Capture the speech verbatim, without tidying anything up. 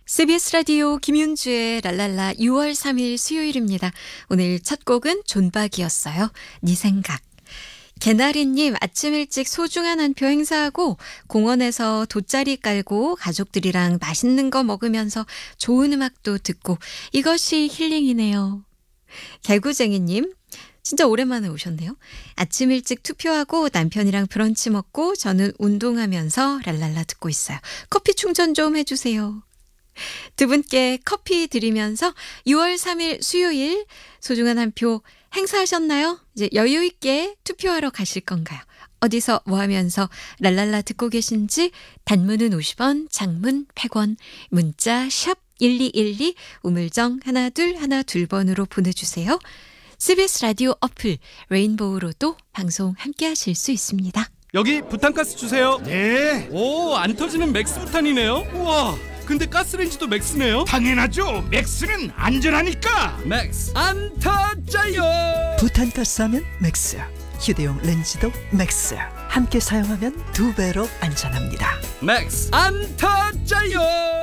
씨비에스 라디오 김윤주의 랄랄라 유월 삼일 수요일입니다. 오늘 첫 곡은 존박이었어요. 네 생각. 개나리님 아침 일찍 소중한 한 표 행사하고 공원에서 돗자리 깔고 가족들이랑 맛있는 거 먹으면서 좋은 음악도 듣고 이것이 힐링이네요. 개구쟁이님 진짜 오랜만에 오셨네요. 아침 일찍 투표하고 남편이랑 브런치 먹고 저는 운동하면서 랄랄라 듣고 있어요. 커피 충전 좀 해주세요. 두 분께 커피 드리면서 유월 삼일 수요일 소중한 한 표 행사하셨나요? 이제 여유 있게 투표하러 가실 건가요? 어디서 뭐 하면서 랄랄라 듣고 계신지 단문은 오십 원, 장문 백 원, 문자 샵 일이일이 우물정 하나 둘 하나 둘 번으로 보내주세요. 씨비에스 라디오 어플 레인보우로도 방송 함께 하실 수 있습니다. 여기 부탄가스 주세요. 네, 오, 안 터지는 맥스 부탄이네요. 우와, 근데 가스레인지도 맥스네요. 당연하죠. 맥스는 안전하니까. 맥스 안 터져요. 부탄가스 하면 맥스, 휴대용 렌즈도 맥스. 함께 사용하면 두 배로 안전합니다. 맥스 안 터져요.